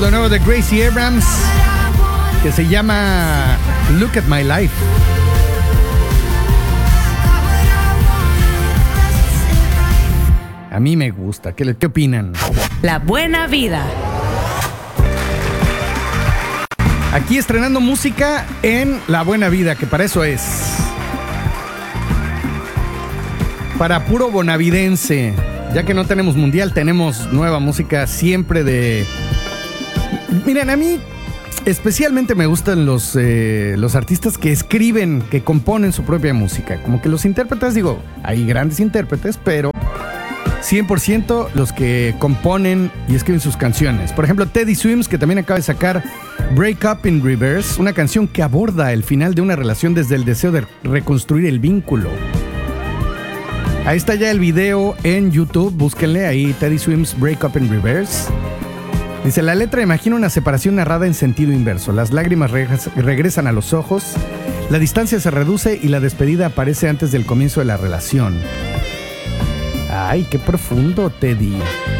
lo nuevo de Gracie Abrams, que se llama Look at My Life. A mí me gusta. ¿Qué opinan? La buena vida. Aquí estrenando música en La Buena Vida, que para eso es. Para puro bonavidense. Ya que no tenemos mundial, tenemos nueva música siempre de... Miren, a mí especialmente me gustan los artistas que escriben, que componen su propia música. Como que los intérpretes, digo, hay grandes intérpretes, pero 100% los que componen y escriben sus canciones. Por ejemplo, Teddy Swims, que también acaba de sacar Break Up in Reverse, una canción que aborda el final de una relación desde el deseo de reconstruir el vínculo. Ahí está ya el video en YouTube, búsquenle ahí, Teddy Swims Break Up in Reverse. Dice, la letra imagina una separación narrada en sentido inverso. Las lágrimas regresan a los ojos, la distancia se reduce y la despedida aparece antes del comienzo de la relación. Ay, qué profundo, Teddy.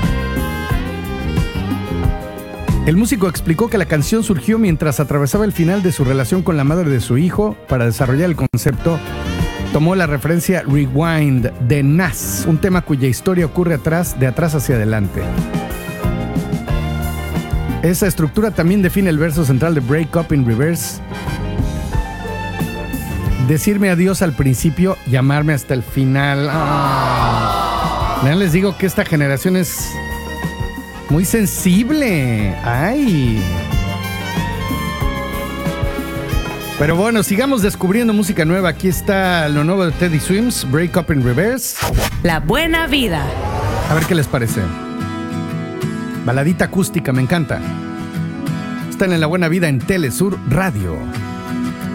El músico explicó que la canción surgió mientras atravesaba el final de su relación con la madre de su hijo. Para desarrollar el concepto, tomó la referencia Rewind de Nas, un tema cuya historia ocurre de atrás hacia adelante. Esa estructura también define el verso central de Break Up in Reverse. Decirme adiós al principio y amarme hasta el final. Ya les digo que esta generación es muy sensible. Ay. Pero bueno, sigamos descubriendo música nueva. Aquí está lo nuevo de Teddy Swims, Break Up in Reverse. La buena vida. A ver qué les parece. Baladita acústica, me encanta. Están en La Buena Vida en Telesur Radio.